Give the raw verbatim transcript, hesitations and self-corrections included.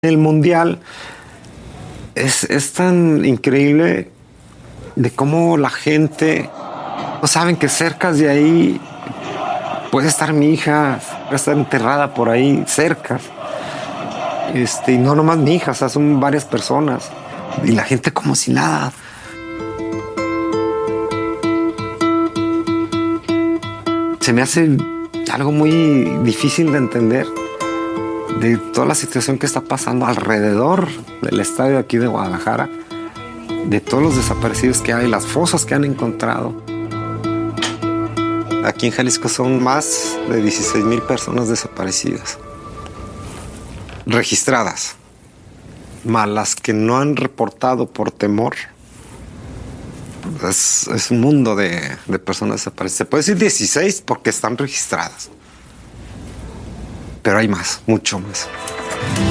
El mundial es, es tan increíble de cómo la gente no saben que cerca de ahí puede estar mi hija, puede estar enterrada por ahí cerca. Este, y no nomás mi hija, o sea, son varias personas. Y la gente como si nada. Se me hace algo muy difícil de entender de toda la situación que está pasando alrededor del estadio aquí de Guadalajara, de todos los desaparecidos que hay, las fosas que han encontrado. Aquí en Jalisco son más de dieciséis mil personas desaparecidas, registradas, más las que no han reportado por temor. Es, es un mundo de, de personas desaparecidas. Se puede decir dieciséis porque están registradas. Pero hay más, mucho más.